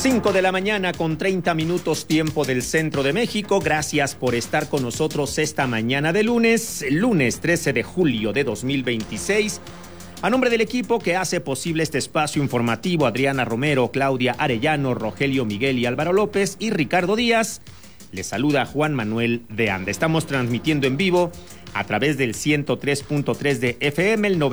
5 de la mañana con 30 minutos tiempo del centro de México. Gracias por estar con nosotros esta mañana de lunes 13 de julio de 2026. A nombre del equipo que hace posible este espacio informativo, Adriana Romero, Claudia Arellano, Rogelio Miguel y Álvaro López y Ricardo Díaz, les saluda Juan Manuel de Anda. Estamos transmitiendo en vivo a través del 103.3 de FM, el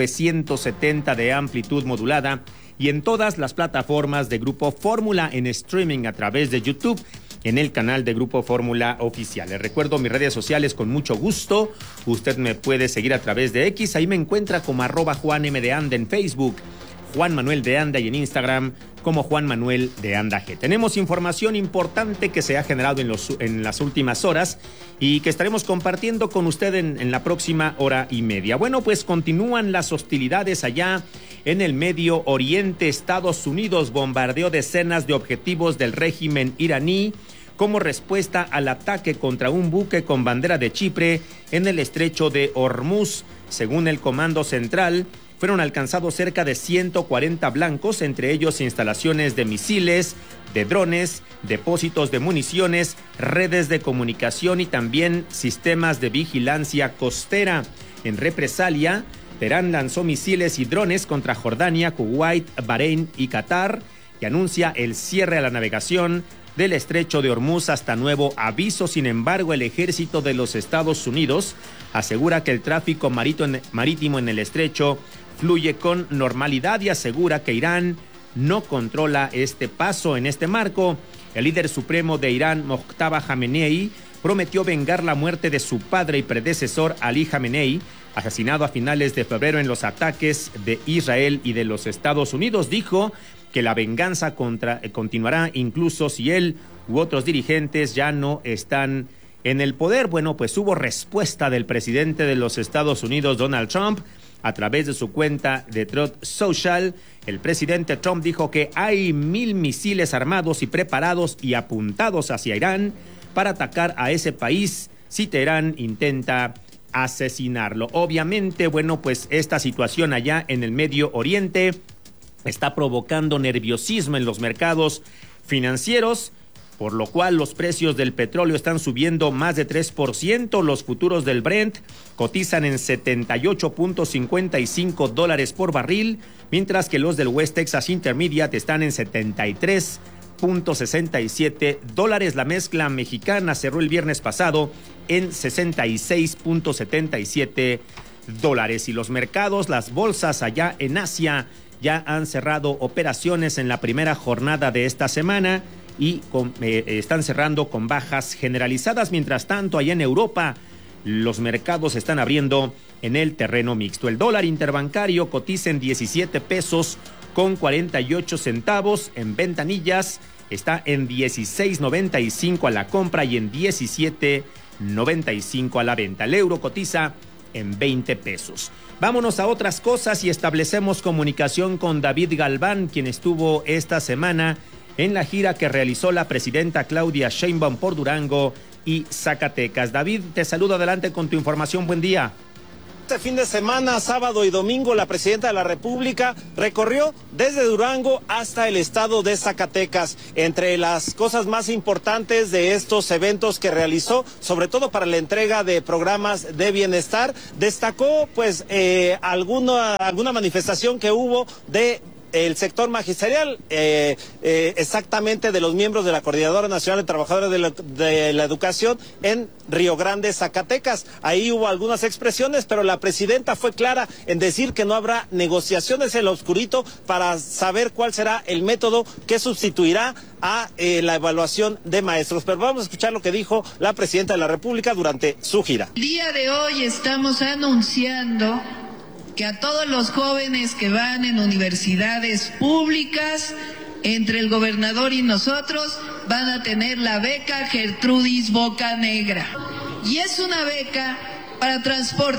970 de amplitud modulada y en todas las plataformas de Grupo Fórmula en streaming a través de YouTube en el canal de Grupo Fórmula Oficial. Les recuerdo mis redes sociales con mucho gusto. Usted me puede seguir a través de X, ahí me encuentra como @JuanM de Anda en Facebook, Juan Manuel de Anda, y en Instagram como Juan Manuel de Anda G. Tenemos información importante que se ha generado en las últimas horas y que estaremos compartiendo con usted en la próxima hora y media. Bueno, pues continúan las hostilidades allá en el Medio Oriente. Estados Unidos bombardeó decenas de objetivos del régimen iraní como respuesta al ataque contra un buque con bandera de Chipre en el estrecho de Hormuz. Según el Comando Central, fueron alcanzados cerca de 140 blancos, entre ellos instalaciones de misiles, de drones, depósitos de municiones, redes de comunicación y también sistemas de vigilancia costera. En represalia, Teherán lanzó misiles y drones contra Jordania, Kuwait, Bahrein y Qatar y anuncia el cierre a la navegación del estrecho de Hormuz hasta nuevo aviso. Sin embargo, el ejército de los Estados Unidos asegura que el tráfico marítimo en el estrecho fluye con normalidad y asegura que Irán no controla este paso. En este marco, el líder supremo de Irán, Mojtaba Khamenei, prometió vengar la muerte de su padre y predecesor, Ali Khamenei, asesinado a finales de febrero en los ataques de Israel y de los Estados Unidos. Dijo que la venganza continuará incluso si él u otros dirigentes ya no están en el poder. Bueno, pues hubo respuesta del presidente de los Estados Unidos, Donald Trump, a través de su cuenta de Truth Social. El presidente Trump dijo que hay 1,000 misiles armados y preparados y apuntados hacia Irán para atacar a ese país si Teherán intenta asesinarlo. Obviamente, bueno, pues esta situación allá en el Medio Oriente está provocando nerviosismo en los mercados financieros, por lo cual los precios del petróleo están subiendo más de 3%. Los futuros del Brent cotizan en $78.55 por barril, mientras que los del West Texas Intermediate están en $73.67. La mezcla mexicana cerró el viernes pasado en $66.77. Y los mercados, las bolsas allá en Asia ya han cerrado operaciones en la primera jornada de esta semana y están cerrando con bajas generalizadas. Mientras tanto, allá en Europa, los mercados están abriendo en el terreno mixto. El dólar interbancario cotiza en 17 pesos con 48 centavos. En ventanillas está en 16.95 a la compra y en 17.95 a la venta. El euro cotiza en 20 pesos. Vámonos a otras cosas y establecemos comunicación con David Galván, quien estuvo esta semana en la gira que realizó la presidenta Claudia Sheinbaum por Durango y Zacatecas. David, te saludo, adelante con tu información, buen día. Este fin de semana, sábado y domingo, la presidenta de la República recorrió desde Durango hasta el estado de Zacatecas. Entre las cosas más importantes de estos eventos que realizó, sobre todo para la entrega de programas de bienestar, destacó pues alguna manifestación que hubo de el sector magisterial, exactamente de los miembros de la Coordinadora Nacional de Trabajadores de la Educación en Río Grande, Zacatecas. Ahí hubo algunas expresiones, pero la presidenta fue clara en decir que no habrá negociaciones en lo oscurito para saber cuál será el método que sustituirá a la evaluación de maestros. Pero vamos a escuchar lo que dijo la presidenta de la República durante su gira. El día de hoy estamos anunciando que a todos los jóvenes que van en universidades públicas, entre el gobernador y nosotros, van a tener la beca Gertrudis Bocanegra. Y es una beca para transporte,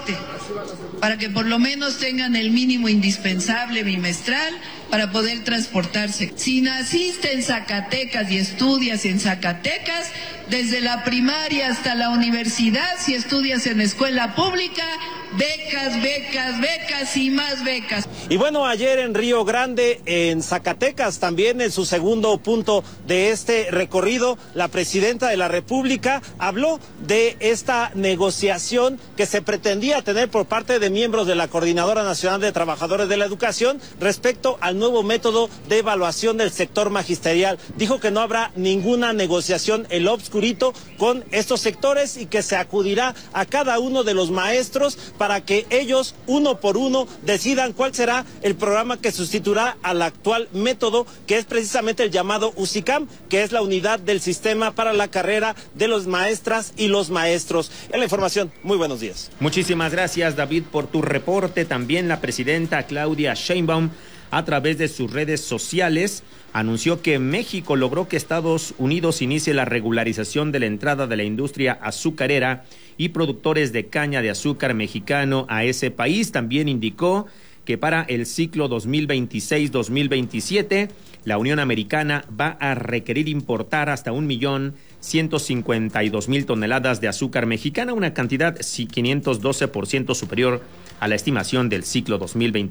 para que por lo menos tengan el mínimo indispensable bimestral para poder transportarse. Si naciste en Zacatecas y estudias en Zacatecas, desde la primaria hasta la universidad, si estudias en escuela pública, becas, becas, becas y más becas. Y bueno, ayer en Río Grande, en Zacatecas, también en su segundo punto de este recorrido, la presidenta de la República habló de esta negociación que se pretendía tener por parte de miembros de la Coordinadora Nacional de Trabajadores de la Educación respecto al nuevo método de evaluación del sector magisterial. Dijo que no habrá ninguna negociación en lo obscurito con estos sectores y que se acudirá a cada uno de los maestros para que ellos, uno por uno, decidan cuál será el programa que sustituirá al actual método, que es precisamente el llamado USICAM, que es la unidad del sistema para la carrera de los maestras y los maestros. En la información, muy buenos días. Muchísimas gracias, David, por tu reporte. También la presidenta Claudia Sheinbaum, a través de sus redes sociales, anunció que México logró que Estados Unidos inicie la regularización de la entrada de la industria azucarera y productores de caña de azúcar mexicano a ese país. También indicó que para el ciclo 2026-2027, la Unión Americana va a requerir importar hasta 1.152.000 toneladas de azúcar mexicana, una cantidad 512% superior a la estimación del ciclo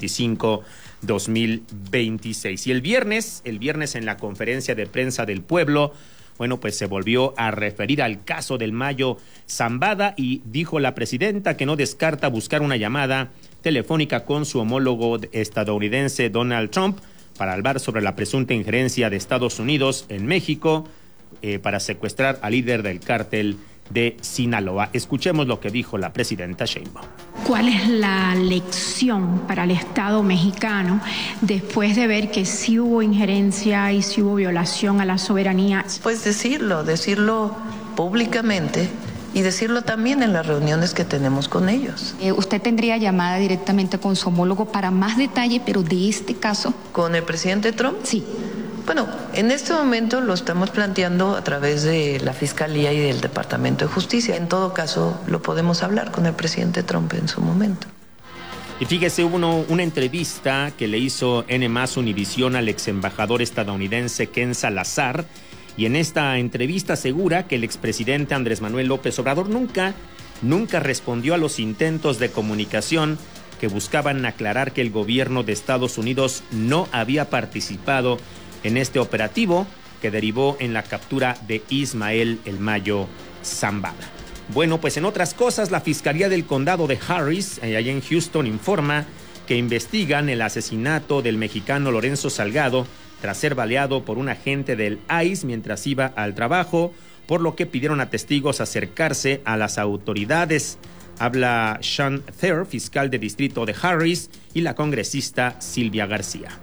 2025-2026. Y el viernes en la conferencia de prensa del pueblo, bueno, pues se volvió a referir al caso del Mayo Zambada y dijo la presidenta que no descarta buscar una llamada telefónica con su homólogo estadounidense Donald Trump para hablar sobre la presunta injerencia de Estados Unidos en México para secuestrar al líder del cártel de Sinaloa. Escuchemos lo que dijo la presidenta Sheinbaum. ¿Cuál es la lección para el Estado mexicano después de ver que sí hubo injerencia y sí hubo violación a la soberanía? Pues decirlo públicamente y decirlo también en las reuniones que tenemos con ellos. ¿Usted tendría llamada directamente con su homólogo para más detalle, pero de este caso? ¿Con el presidente Trump? Sí. Bueno, en este momento lo estamos planteando a través de la Fiscalía y del Departamento de Justicia. En todo caso, lo podemos hablar con el presidente Trump en su momento. Y fíjese, hubo una entrevista que le hizo N+ Univisión al ex embajador estadounidense Ken Salazar, y en esta entrevista asegura que el expresidente Andrés Manuel López Obrador nunca respondió a los intentos de comunicación que buscaban aclarar que el gobierno de Estados Unidos no había participado en este operativo que derivó en la captura de Ismael El Mayo Zambada. Bueno, pues en otras cosas, la Fiscalía del Condado de Harris, allá en Houston, informa que investigan el asesinato del mexicano Lorenzo Salgado tras ser baleado por un agente del ICE mientras iba al trabajo, por lo que pidieron a testigos acercarse a las autoridades. Habla Sean Thayer, fiscal de distrito de Harris, y la congresista Silvia García.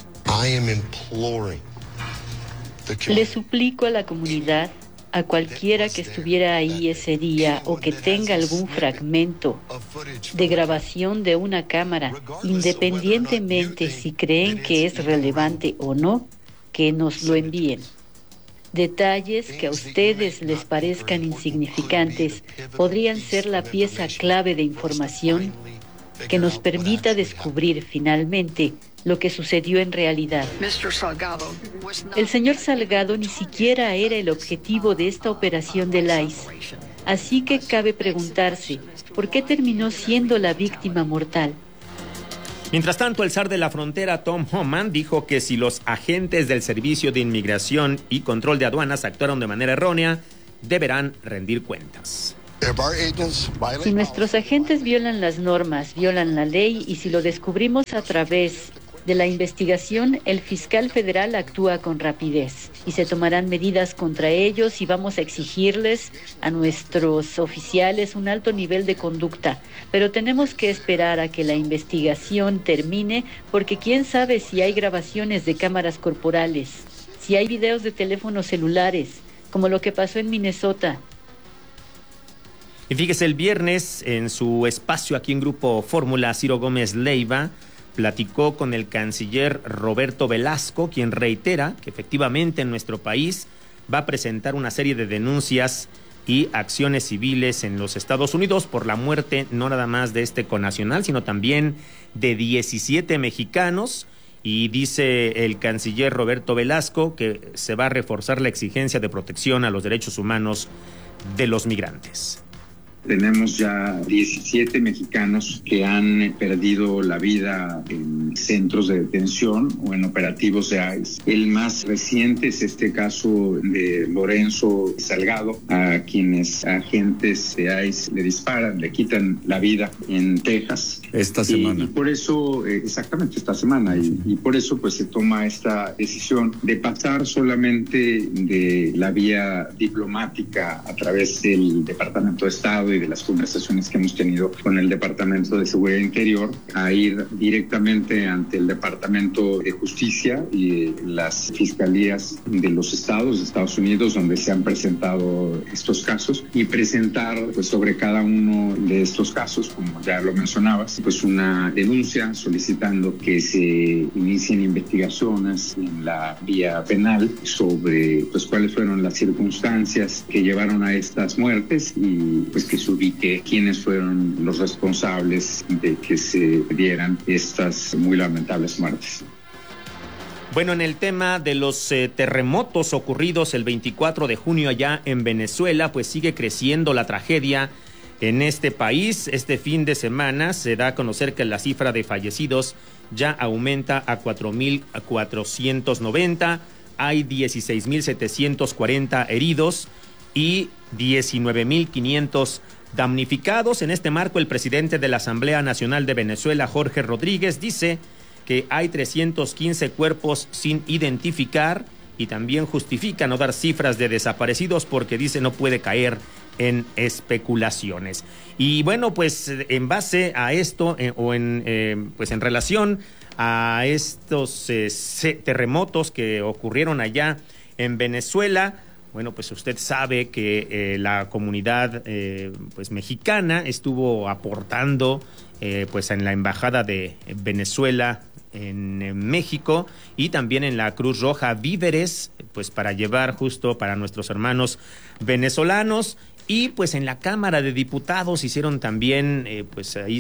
Le suplico a la comunidad, a cualquiera que estuviera ahí ese día o que tenga algún fragmento de grabación de una cámara, independientemente si creen que es relevante o no, que nos lo envíen. Detalles que a ustedes les parezcan insignificantes podrían ser la pieza clave de información que nos permita descubrir finalmente lo que sucedió en realidad. El señor Salgado ni siquiera era el objetivo de esta operación del ICE, así que cabe preguntarse, ¿por qué terminó siendo la víctima mortal? Mientras tanto, el zar de la frontera, Tom Homan, dijo que si los agentes del Servicio de Inmigración y Control de Aduanas actuaron de manera errónea, deberán rendir cuentas. Si nuestros agentes violan las normas, violan la ley, y si lo descubrimos a través de la investigación, el fiscal federal actúa con rapidez y se tomarán medidas contra ellos, y vamos a exigirles a nuestros oficiales un alto nivel de conducta. Pero tenemos que esperar a que la investigación termine, porque quién sabe si hay grabaciones de cámaras corporales, si hay videos de teléfonos celulares, como lo que pasó en Minnesota. Y fíjese, el viernes, en su espacio aquí en Grupo Fórmula, Ciro Gómez Leiva platicó con el canciller Roberto Velasco, quien reitera que efectivamente en nuestro país va a presentar una serie de denuncias y acciones civiles en los Estados Unidos por la muerte no nada más de este connacional, sino también de 17 mexicanos. Y dice el canciller Roberto Velasco que se va a reforzar la exigencia de protección a los derechos humanos de los migrantes. Tenemos ya 17 mexicanos que han perdido la vida en centros de detención o en operativos de ICE. El más reciente es este caso de Lorenzo Salgado, a quienes agentes de ICE le disparan, le quitan la vida en Texas. Esta semana. Y por eso, exactamente esta semana, y por eso pues se toma esta decisión de pasar solamente de la vía diplomática a través del Departamento de Estado y de las conversaciones que hemos tenido con el Departamento de Seguridad Interior, a ir directamente ante el Departamento de Justicia y las fiscalías de los estados de Estados Unidos donde se han presentado estos casos y presentar pues sobre cada uno de estos casos, como ya lo mencionabas, pues una denuncia solicitando que se inicien investigaciones en la vía penal sobre pues cuáles fueron las circunstancias que llevaron a estas muertes y pues que se ubique quiénes fueron los responsables de que se dieran estas muy lamentables muertes. Bueno, en el tema de los terremotos ocurridos el 24 de junio allá en Venezuela, pues sigue creciendo la tragedia en este país. Este fin de semana se da a conocer que la cifra de fallecidos ya aumenta a 4,490. Hay 16,740 heridos y 19,500 damnificados. En este marco, el presidente de la Asamblea Nacional de Venezuela, Jorge Rodríguez, dice que hay 315 cuerpos sin identificar y también justifica no dar cifras de desaparecidos porque dice no puede caer en especulaciones. Y bueno, pues en base a esto pues en relación a estos terremotos que ocurrieron allá en Venezuela, bueno, pues usted sabe que la comunidad pues mexicana estuvo aportando pues en la embajada de Venezuela en México y también en la Cruz Roja víveres pues para llevar justo para nuestros hermanos venezolanos. Y pues en la Cámara de Diputados hicieron también pues ahí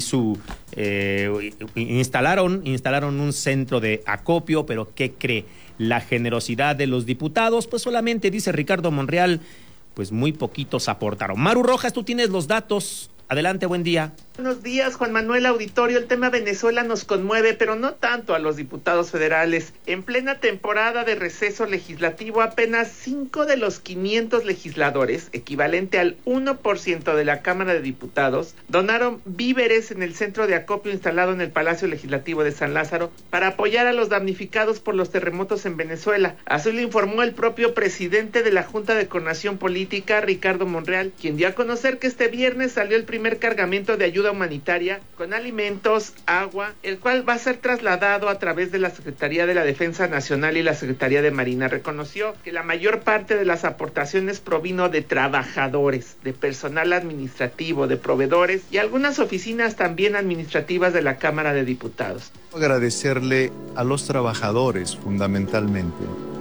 instalaron un centro de acopio, pero ¿qué cree? La generosidad de los diputados, pues solamente, dice Ricardo Monreal, pues muy poquitos aportaron. Maru Rojas, tú tienes los datos. Adelante, buen día. Buenos días, Juan Manuel Auditorio. El tema Venezuela nos conmueve, pero no tanto a los diputados federales. En plena temporada de receso legislativo, apenas 5 de los 500 legisladores, equivalente al 1% de la Cámara de Diputados, donaron víveres en el centro de acopio instalado en el Palacio Legislativo de San Lázaro para apoyar a los damnificados por los terremotos en Venezuela. Así lo informó el propio presidente de la Junta de Coordinación Política, Ricardo Monreal, quien dio a conocer que este viernes salió el primer cargamento de ayuda humanitaria con alimentos, agua, el cual va a ser trasladado a través de la Secretaría de la Defensa Nacional y la Secretaría de Marina. Reconoció que la mayor parte de las aportaciones provino de trabajadores, de personal administrativo, de proveedores y algunas oficinas también administrativas de la Cámara de Diputados. Agradecerle a los trabajadores fundamentalmente,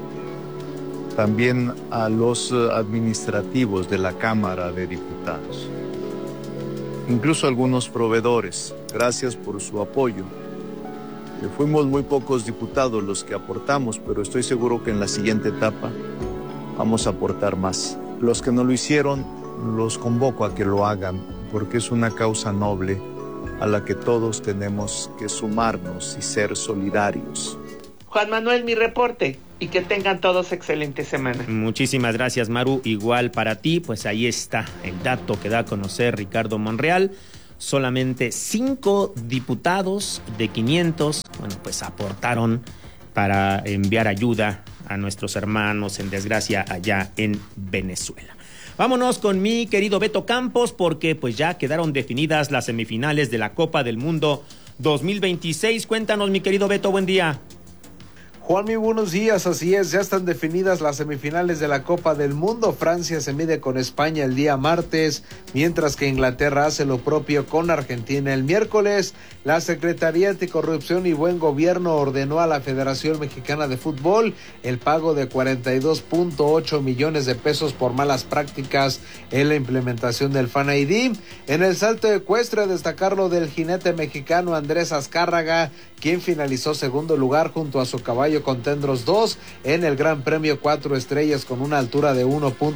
también a los administrativos de la Cámara de Diputados, incluso algunos proveedores. Gracias por su apoyo. Fuimos muy pocos diputados los que aportamos, pero estoy seguro que en la siguiente etapa vamos a aportar más. Los que no lo hicieron, los convoco a que lo hagan, porque es una causa noble a la que todos tenemos que sumarnos y ser solidarios. Juan Manuel, mi reporte, y que tengan todos excelente semana. Muchísimas gracias, Maru. Igual para ti, pues ahí está el dato que da a conocer Ricardo Monreal. Solamente 5 diputados de 500, bueno, pues aportaron para enviar ayuda a nuestros hermanos en desgracia allá en Venezuela. Vámonos con mi querido Beto Campos, porque pues ya quedaron definidas las semifinales de la Copa del Mundo 2026. Cuéntanos, mi querido Beto, buen día. Juan, muy buenos días, así es, ya están definidas las semifinales de la Copa del Mundo. Francia se mide con España el día martes, mientras que Inglaterra hace lo propio con Argentina el miércoles. La Secretaría Anticorrupción y Buen Gobierno ordenó a la Federación Mexicana de Fútbol el pago de 42.8 millones de pesos por malas prácticas en la implementación del Fan ID. En el salto ecuestre, destacar lo del jinete mexicano Andrés Azcárraga, quien finalizó segundo lugar junto a su caballo Contendros 2 en el Gran Premio 4 Estrellas con una altura de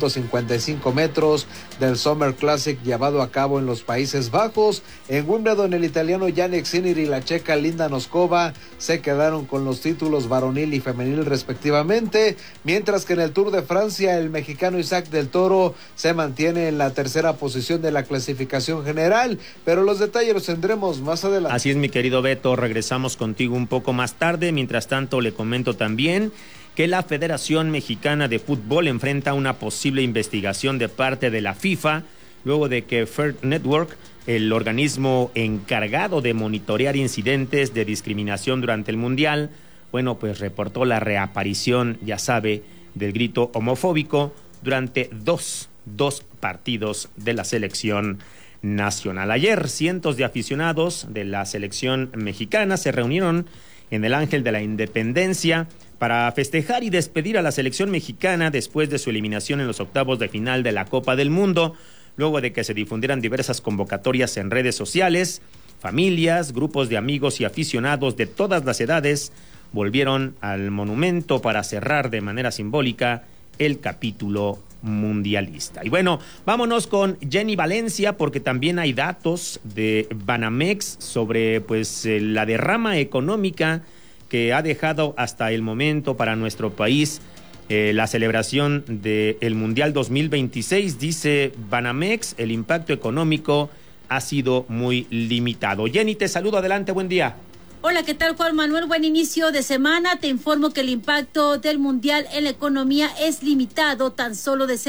1.55 metros del Summer Classic llevado a cabo en los Países Bajos. En Wimbledon, el italiano Jannik Sinner y la checa Linda Noskova se quedaron con los títulos varonil y femenil respectivamente, mientras que en el Tour de Francia el mexicano Isaac del Toro se mantiene en la tercera posición de la clasificación general, pero los detalles los tendremos más adelante. Así es, mi querido Beto, regresamos contigo un poco más tarde. Mientras tanto, le comento también que la Federación Mexicana de Fútbol enfrenta una posible investigación de parte de la FIFA luego de que Fair Network, el organismo encargado de monitorear incidentes de discriminación durante el Mundial, pues reportó la reaparición, ya sabe, del grito homofóbico durante dos partidos de la selección nacional. Ayer, cientos de aficionados de la selección mexicana se reunieron en el Ángel de la Independencia para festejar y despedir a la selección mexicana después de su eliminación en los octavos de final de la Copa del Mundo, luego de que se difundieran diversas convocatorias en redes sociales. Familias, grupos de amigos y aficionados de todas las edades volvieron al monumento para cerrar de manera simbólica el capítulo mundialista. Y bueno, vámonos con Jenny Valencia, porque también hay datos de Banamex sobre la derrama económica que ha dejado hasta el momento para nuestro país la celebración del Mundial 2026. Dice Banamex, el impacto económico ha sido muy limitado. Jenny, te saludo, adelante, buen día. Hola, ¿qué tal, Juan Manuel? Buen inicio de semana. Te informo que el impacto del Mundial en la economía es limitado, tan solo de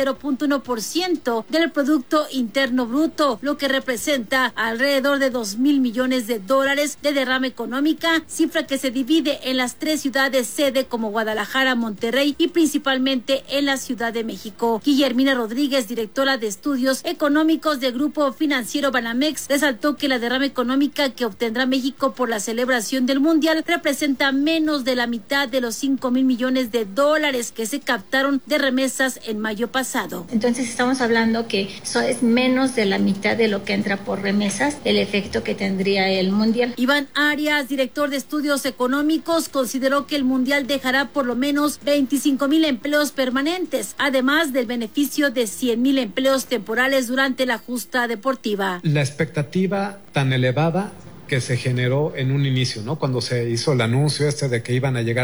0.1% del Producto Interno Bruto, lo que representa alrededor de 2,000 millones de dólares de derrama económica, cifra que se divide en las 3 ciudades sede como Guadalajara, Monterrey y principalmente en la Ciudad de México. Guillermina Rodríguez, directora de Estudios Económicos del Grupo Financiero Banamex, resaltó que la derrama económica que obtendrá México por la celebración del Mundial representa menos de la mitad de los 5,000 millones de dólares que se captaron de remesas en mayo pasado. Entonces estamos hablando que eso es menos de la mitad de lo que entra por remesas, el efecto que tendría el Mundial. Iván Arias, director de Estudios Económicos, consideró que el Mundial dejará por lo menos 25,000 empleos permanentes, además del beneficio de 100,000 empleos temporales durante la justa deportiva. La expectativa tan elevada que se generó en un inicio, ¿no? Cuando se hizo el anuncio de que iban a llegar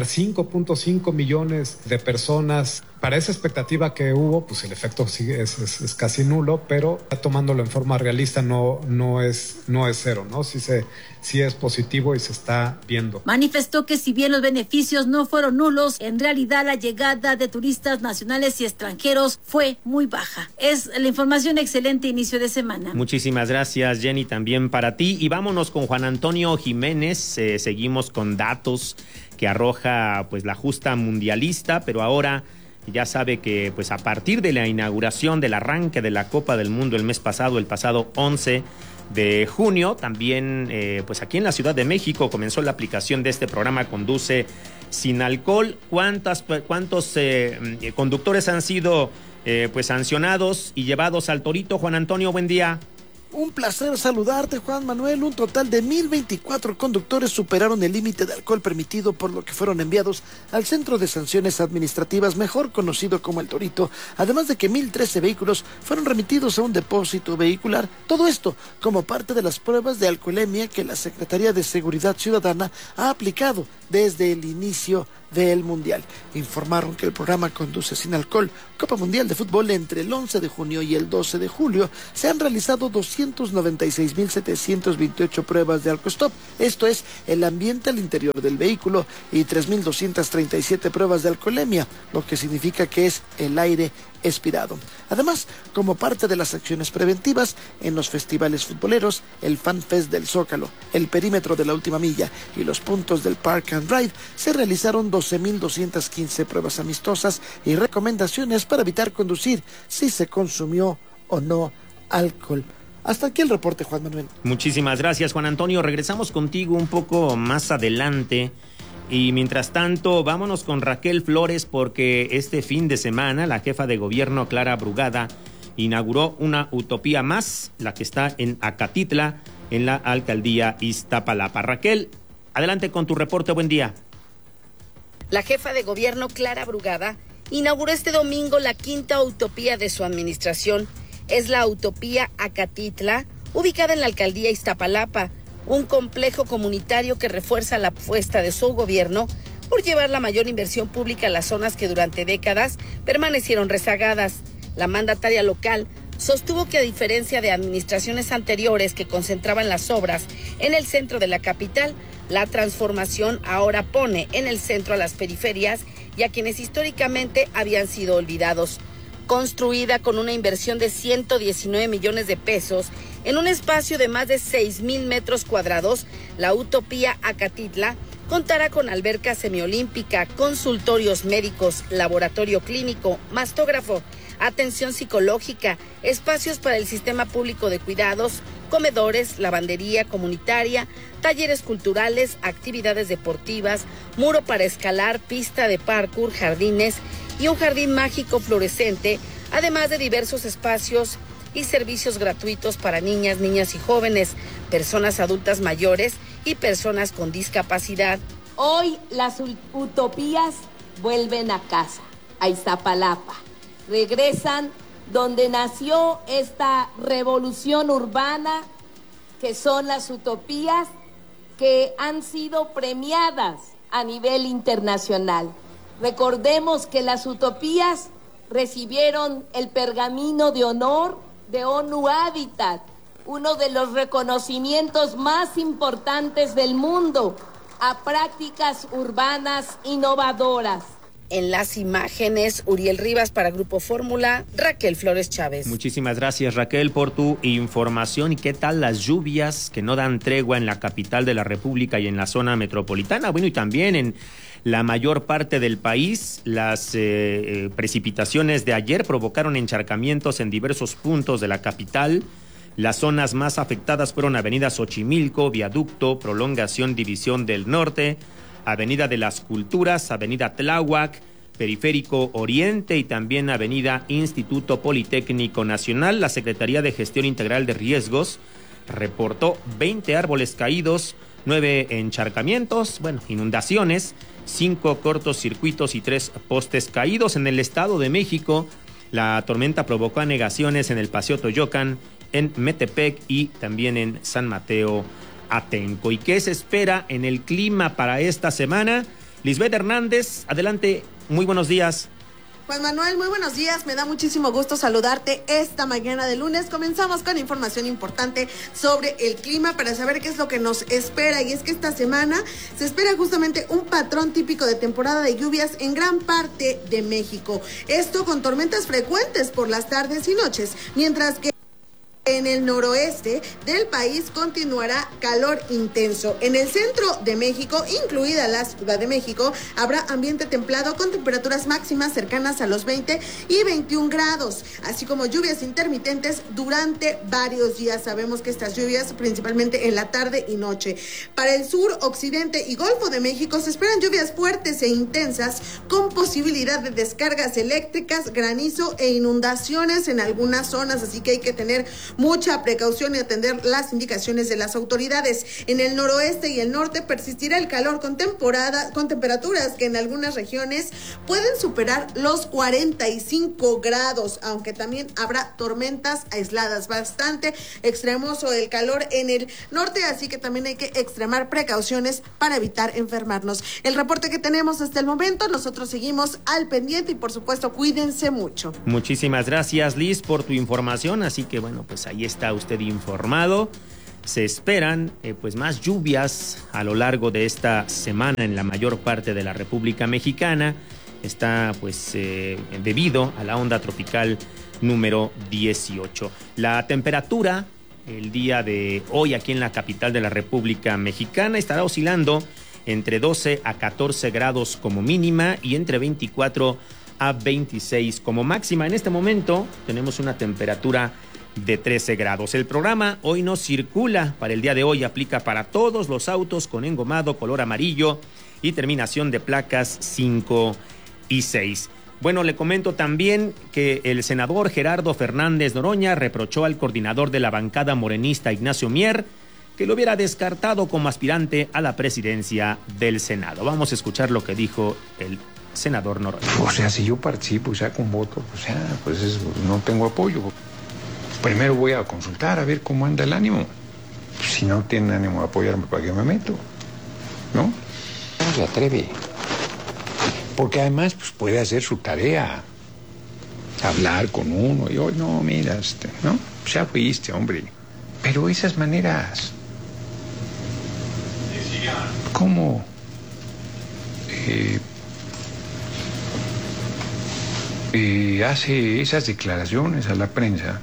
5.5 millones de personas, para esa expectativa que hubo, pues el efecto sigue, es casi nulo, pero tomándolo en forma realista no es cero, ¿no? Sí es positivo y se está viendo. Manifestó que si bien los beneficios no fueron nulos, en realidad la llegada de turistas nacionales y extranjeros fue muy baja. Es la información, excelente inicio de semana. Muchísimas gracias, Jenny, también para ti. Y vámonos con Juan Antonio Jiménez. Seguimos con datos que arroja la justa mundialista, pero ahora ya sabe que a partir de la inauguración del arranque de la Copa del Mundo el pasado 11 de junio, también aquí en la Ciudad de México comenzó la aplicación de este programa Conduce Sin Alcohol. ¿Cuántos conductores han sido sancionados y llevados al torito? Juan Antonio, buen día. Un placer saludarte, Juan Manuel. Un total de 1,024 conductores superaron el límite de alcohol permitido, por lo que fueron enviados al Centro de Sanciones Administrativas, mejor conocido como el Torito, además de que 1,013 vehículos fueron remitidos a un depósito vehicular. Todo esto como parte de las pruebas de alcoholemia que la Secretaría de Seguridad Ciudadana ha aplicado desde el inicio del Mundial. Informaron que el programa Conduce Sin Alcohol, Copa Mundial de Fútbol, entre el 11 de junio y el 12 de julio, se han realizado 296,728 pruebas de alcostop, esto es, el ambiente al interior del vehículo, y 3,237 pruebas de alcoholemia, lo que significa que es el aire expirado. Además, como parte de las acciones preventivas, en los festivales futboleros, el Fan Fest del Zócalo, el perímetro de la Última Milla y los puntos del Park and Ride, se realizaron 12.215 pruebas amistosas y recomendaciones para evitar conducir si se consumió o no alcohol. Hasta aquí el reporte, Juan Manuel. Muchísimas gracias, Juan Antonio. Regresamos contigo un poco más adelante. Y mientras tanto, vámonos con Raquel Flores, porque este fin de semana la jefa de gobierno, Clara Brugada, inauguró una utopía más, la que está en Acatitla, en la alcaldía Iztapalapa. Raquel, adelante con tu reporte, buen día. La jefa de gobierno, Clara Brugada, inauguró este domingo la quinta utopía de su administración. Es la utopía Acatitla, ubicada en la alcaldía Iztapalapa, un complejo comunitario que refuerza la apuesta de su gobierno por llevar la mayor inversión pública a las zonas que durante décadas permanecieron rezagadas. La mandataria local sostuvo que, a diferencia de administraciones anteriores que concentraban las obras en el centro de la capital, la transformación ahora pone en el centro a las periferias y a quienes históricamente habían sido olvidados. Construida con una inversión de 119 millones de pesos en un espacio de más de 6,000 metros cuadrados, la utopía Acatitla contará con alberca semiolímpica, consultorios médicos, laboratorio clínico, mastógrafo, atención psicológica, espacios para el sistema público de cuidados, comedores, lavandería comunitaria, talleres culturales, actividades deportivas, muro para escalar, pista de parkour, jardines y un jardín mágico fluorescente, además de diversos espacios y servicios gratuitos para niñas, niñas y jóvenes, personas adultas mayores y personas con discapacidad. Hoy las utopías vuelven a casa, a Iztapalapa. Regresan donde nació esta revolución urbana, que son las utopías que han sido premiadas a nivel internacional. Recordemos que las utopías recibieron el pergamino de honor de ONU Habitat, uno de los reconocimientos más importantes del mundo a prácticas urbanas innovadoras. En las imágenes, Uriel Rivas para Grupo Fórmula, Raquel Flores Chávez. Muchísimas gracias, Raquel, por tu información. ¿Y qué tal las lluvias que no dan tregua en la capital de la República y en la zona metropolitana? Bueno, y también en la mayor parte del país. Las precipitaciones de ayer provocaron encharcamientos en diversos puntos de la capital. Las zonas más afectadas fueron Avenida Xochimilco, Viaducto, Prolongación División del Norte, Avenida de las Culturas, Avenida Tláhuac, Periférico Oriente y también Avenida Instituto Politécnico Nacional. La Secretaría de Gestión Integral de Riesgos reportó 20 árboles caídos, 9 encharcamientos, inundaciones, 5 cortocircuitos y 3 postes caídos. En el Estado de México, la tormenta provocó anegaciones en el Paseo Toyocan, en Metepec y también en San Mateo Atenco. ¿Y qué se espera en el clima para esta semana? Lisbeth Hernández, adelante, muy buenos días. Juan Manuel, muy buenos días, me da muchísimo gusto saludarte esta mañana de lunes. Comenzamos con información importante sobre el clima para saber qué es lo que nos espera, y es que esta semana se espera justamente un patrón típico de temporada de lluvias en gran parte de México. Esto con tormentas frecuentes por las tardes y noches, mientras que en el noroeste del país continuará calor intenso. En el centro de México, incluida la Ciudad de México, habrá ambiente templado con temperaturas máximas cercanas a los 20 y 21 grados, así como lluvias intermitentes durante varios días. Sabemos que estas lluvias principalmente en la tarde y noche. Para el sur, occidente y Golfo de México se esperan lluvias fuertes e intensas con posibilidad de descargas eléctricas, granizo e inundaciones en algunas zonas, así que hay que tener mucha precaución y atender las indicaciones de las autoridades. En el noroeste y el norte persistirá el calor con temperaturas que en algunas regiones pueden superar los 45 grados, aunque también habrá tormentas aisladas. Bastante extremoso el calor en el norte, así que también hay que extremar precauciones para evitar enfermarnos. El reporte que tenemos hasta el momento, nosotros seguimos al pendiente y por supuesto cuídense mucho. Muchísimas gracias, Liz, por tu información, así que ahí está usted informado. Se esperan más lluvias a lo largo de esta semana en la mayor parte de la República Mexicana. está pues debido a la onda tropical número 18. La temperatura el día de hoy aquí en la capital de la República Mexicana estará oscilando entre 12 a 14 grados como mínima y entre 24 a 26 como máxima. En este momento tenemos una temperatura de 13 grados. El programa Hoy No Circula para el día de hoy aplica para todos los autos con engomado color amarillo y terminación de placas 5 y 6. Bueno, le comento también que el senador Gerardo Fernández Noroña reprochó al coordinador de la bancada morenista Ignacio Mier que lo hubiera descartado como aspirante a la presidencia del Senado. Vamos a escuchar lo que dijo el senador Noroña. O sea, si yo participo y saco un voto, no tengo apoyo. Primero voy a consultar a ver cómo anda el ánimo. Si no tienen ánimo de apoyarme, ¿para qué me meto? ¿No? No se atreve. Porque además pues, puede hacer su tarea. Hablar con uno. Y hoy no, mira, ¿no? Ya fuiste, hombre. Pero esas maneras... ¿Cómo? Hace esas declaraciones a la prensa.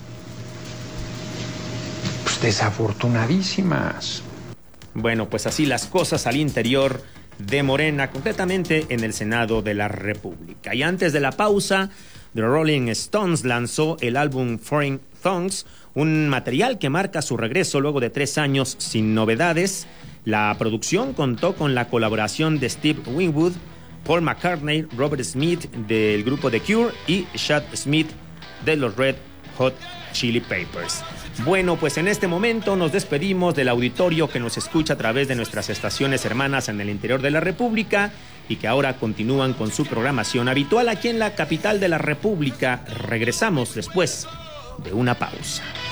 Pues desafortunadísimas. Bueno, pues así las cosas al interior de Morena, concretamente en el Senado de la República. Y antes de la pausa, The Rolling Stones lanzó el álbum Foreign Songs, un material que marca su regreso luego de 3 años sin novedades. La producción contó con la colaboración de Steve Winwood, Paul McCartney, Robert Smith del grupo The Cure y Chad Smith de los Red Hot Chili Peppers. Bueno, pues en este momento nos despedimos del auditorio que nos escucha a través de nuestras estaciones hermanas en el interior de la República y que ahora continúan con su programación habitual aquí en la capital de la República. Regresamos después de una pausa.